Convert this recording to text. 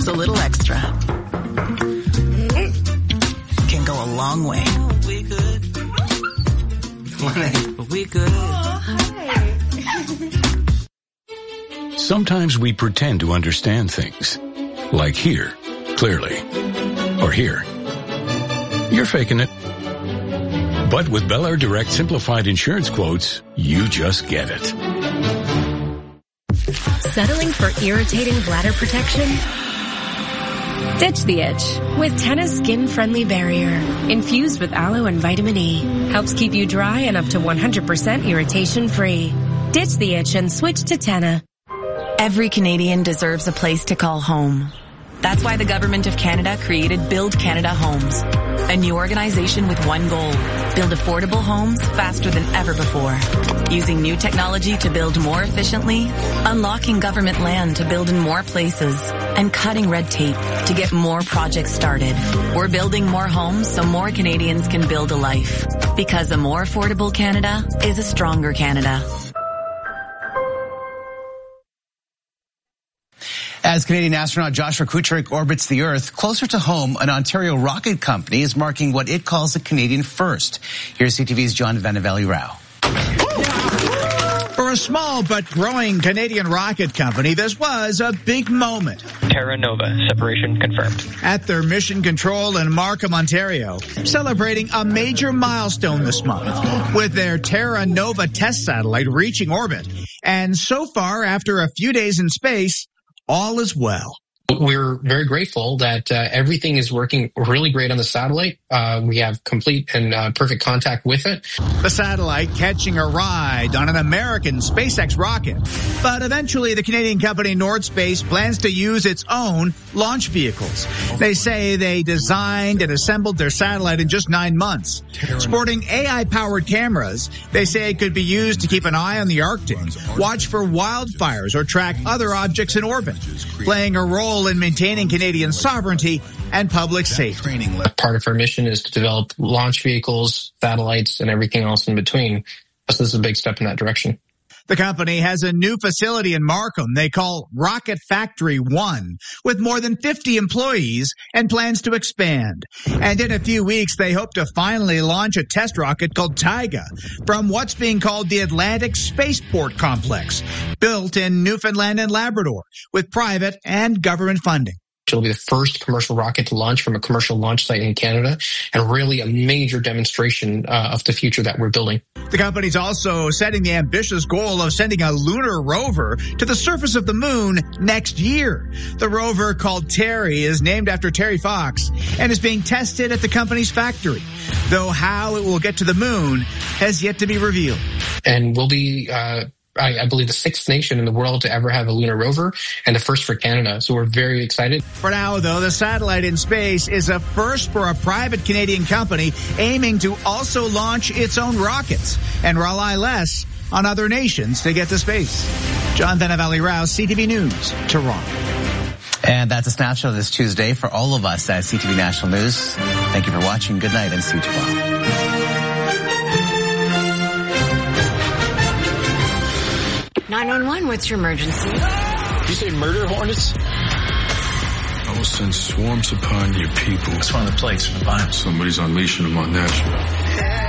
a little extra can go a long way. We good. We good. Oh, hi. Sometimes we pretend to understand things. Like here, clearly. Or here. You're faking it. But with Bel Air Direct Simplified Insurance Quotes, you just get it. Settling for irritating bladder protection? Ditch the itch with Tenna's skin-friendly barrier. Infused with aloe and vitamin E. Helps keep you dry and up to 100% irritation-free. Ditch the itch and switch to Tenna. Every Canadian deserves a place to call home. That's why the Government of Canada created Build Canada Homes, a new organization with one goal: build affordable homes faster than ever before. Using new technology to build more efficiently, unlocking government land to build in more places, and cutting red tape to get more projects started. We're building more homes so more Canadians can build a life. Because a more affordable Canada is a stronger Canada. As Canadian astronaut Joshua Kucherik orbits the Earth closer to home, an Ontario rocket company is marking what it calls a Canadian first. Here's CTV's John Vanavelli-Rao. For a small but growing Canadian rocket company, this was a big moment. Terra Nova, separation confirmed. At their mission control in Markham, Ontario, celebrating a major milestone this month with their Terra Nova test satellite reaching orbit. And so far, after a few days in space, all is well. We're very grateful that everything is working really great on the satellite. We have complete and perfect contact with it. The satellite catching a ride on an American SpaceX rocket. But eventually the Canadian company Nordspace plans to use its own launch vehicles. They say they designed and assembled their satellite in just 9 months. Sporting AI-powered cameras, they say it could be used to keep an eye on the Arctic, watch for wildfires, or track other objects in orbit, playing a role in maintaining Canadian sovereignty and public safety. Part of our mission is to develop launch vehicles, satellites, and everything else in between. So this is a big step in that direction. The company has a new facility in Markham they call Rocket Factory 1, with more than 50 employees and plans to expand. And in a few weeks, they hope to finally launch a test rocket called Taiga from what's being called the Atlantic Spaceport Complex, built in Newfoundland and Labrador, with private and government funding. It'll be the first commercial rocket to launch from a commercial launch site in Canada, and really a major demonstration of the future that we're building. The company's also setting the ambitious goal of sending a lunar rover to the surface of the moon next year. The rover, called Terry, is named after Terry Fox and is being tested at the company's factory, though how it will get to the moon has yet to be revealed. And we'll be I believe the 6th nation in the world to ever have a lunar rover, and the first for Canada. So we're very excited. For now, though, the satellite in space is a first for a private Canadian company aiming to also launch its own rockets and rely less on other nations to get to space. John Vanavelli-Rao, CTV News, Toronto. And that's a snapshot of this Tuesday for all of us at CTV National News. Thank you for watching. Good night and see you tomorrow. 911, what's your emergency? Did you say murder hornets? I will send swarms upon your people. That's one of the plagues from the Bible. Somebody's unleashing them on national.